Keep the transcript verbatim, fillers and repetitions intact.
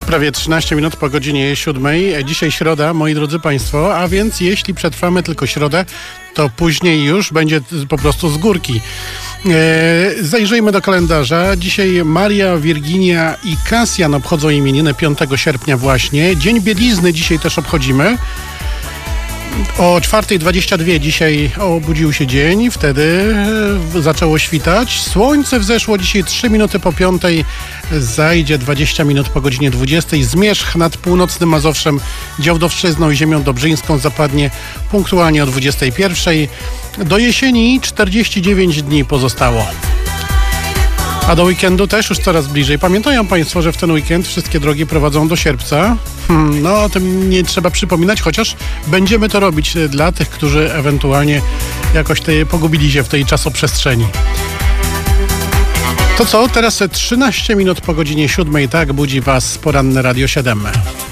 Prawie trzynaście minut po godzinie siódmej. Dzisiaj środa, moi drodzy Państwo, a więc jeśli przetrwamy tylko środę, to później już będzie po prostu z górki. E, zajrzyjmy do kalendarza. Dzisiaj Maria, Wirginia i Kasjan obchodzą imieniny piątego sierpnia właśnie. Dzień Bielizny dzisiaj też obchodzimy. O czwarta dwadzieścia dwa dzisiaj obudził się dzień, wtedy zaczęło świtać. Słońce wzeszło dzisiaj trzy minuty po piątej, zajdzie dwadzieścia minut po godzinie dwudziestej. Zmierzch nad północnym Mazowszem, Działdowszczyzną i ziemią dobrzyńską zapadnie punktualnie o dwudziestej pierwszej. Do jesieni czterdzieści dziewięć dni pozostało. A do weekendu też już coraz bliżej. Pamiętają Państwo, że w ten weekend wszystkie drogi prowadzą do Sierpca? Hmm, no o tym nie trzeba przypominać, chociaż będziemy to robić dla tych, którzy ewentualnie jakoś te, pogubili się w tej czasoprzestrzeni. To co? Teraz trzynaście minut po godzinie siódmej, tak budzi Was poranne Radio siedem.